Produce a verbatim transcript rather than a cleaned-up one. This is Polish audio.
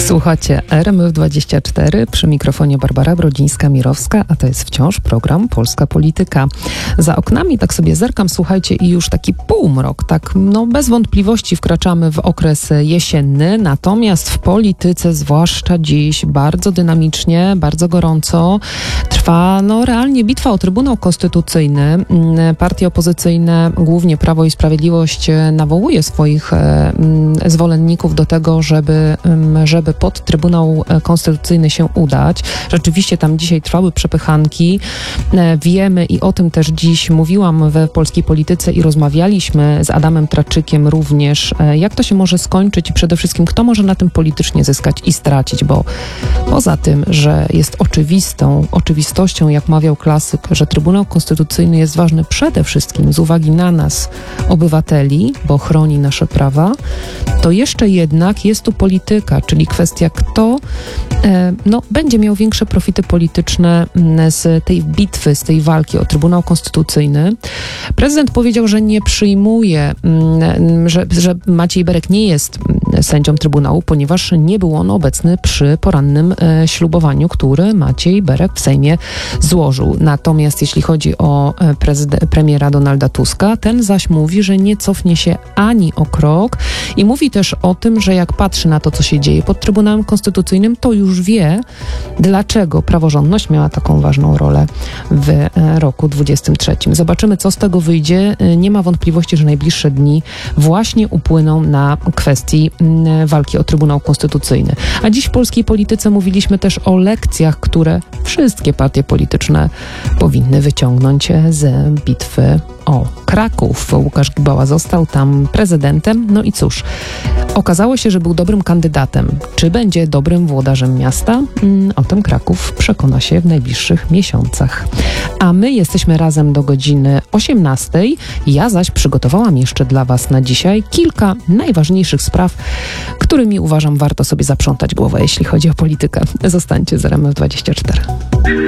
Słuchacie R M F dwadzieścia cztery, przy mikrofonie Barbara Brodzińska-Mirowska, a to jest wciąż program Polska Polityka. Za oknami tak sobie zerkam, słuchajcie, i już taki półmrok, tak no bez wątpliwości wkraczamy w okres jesienny, natomiast w polityce, zwłaszcza dziś, bardzo dynamicznie, bardzo gorąco trwa no realnie bitwa o Trybunał Konstytucyjny. Partie opozycyjne, głównie Prawo i Sprawiedliwość, nawołuje swoich zwolenników do tego, żeby, żeby pod Trybunał Konstytucyjny się udać. Rzeczywiście tam dzisiaj trwały przepychanki. Wiemy i o tym też dziś mówiłam w Polskiej Polityce i rozmawialiśmy z Adamem Traczykiem również, jak to się może skończyć i przede wszystkim kto może na tym politycznie zyskać i stracić, bo poza tym, że jest oczywistą, oczywistością, jak mawiał klasyk, że Trybunał Konstytucyjny jest ważny przede wszystkim z uwagi na nas, obywateli, bo chroni nasze prawa, to jeszcze jednak jest tu polityka, czyli kwestia, kto e, no, będzie miał większe profity polityczne z tej bitwy, z tej walki o Trybunał Konstytucyjny. Prezydent powiedział, że nie przyjmuje, że, że Maciej Berek nie jest sędzią Trybunału, ponieważ nie był on obecny przy porannym e, ślubowaniu, które Maciej Berek w Sejmie złożył. Natomiast jeśli chodzi o prezyd- premiera Donalda Tuska, ten zaś mówi, że nie cofnie się ani o krok i mówi też o tym, że jak patrzy na to, co się dzieje pod Trybunałem Konstytucyjnym, to już wie, dlaczego praworządność miała taką ważną rolę w roku dwudziestym trzecim. Zobaczymy, co z tego wyjdzie. Nie ma wątpliwości, że najbliższe dni właśnie upłyną na kwestii walki o Trybunał Konstytucyjny. A dziś w polskiej polityce mówiliśmy też o lekcjach, które wszystkie partie polityczne powinny wyciągnąć z bitwy o Kraków. Łukasz Gibała został tam prezydentem. No i cóż, okazało się, że był dobrym kandydatem. Czy będzie dobrym włodarzem miasta? O tym Kraków przekona się w najbliższych miesiącach. A my jesteśmy razem do godziny osiemnastej. Ja zaś przygotowałam jeszcze dla Was na dzisiaj kilka najważniejszych spraw, którymi uważam warto sobie zaprzątać głowę, jeśli chodzi o politykę. Zostańcie z R M F dwadzieścia cztery.